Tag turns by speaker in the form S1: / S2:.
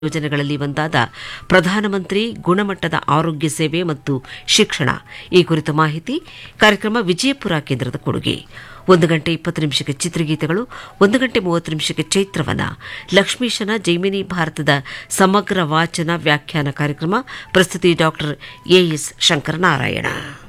S1: ಯೋಜನೆಗಳಲ್ಲಿ ಒಂದಾದ ಪ್ರಧಾನಮಂತ್ರಿ ಗುಣಮಟ್ಟದ ಆರೋಗ್ಯ ಸೇವೆ ಮತ್ತು ಶಿಕ್ಷಣ ಈ ಕುರಿತ ಮಾಹಿತಿ ಕಾರ್ಯಕ್ರಮ ವಿಜಯಪುರ ಕೇಂದ್ರದ ಕೊಡುಗೆ. 1:20 ಚಿತ್ರಗೀತೆಗಳು, 1:30 ಚೈತ್ರವನ, ಲಕ್ಷ್ಮೀಶನ ಜೈಮಿನಿ ಭಾರತದ ಸಮಗ್ರ ವಾಚನ ವ್ಯಾಖ್ಯಾನ ಕಾರ್ಯಕ್ರಮ. ಪ್ರಸ್ತುತಿ ಡಾಕ್ಟರ್ ಎಎಸ್ ಶಂಕರನಾರಾಯಣ.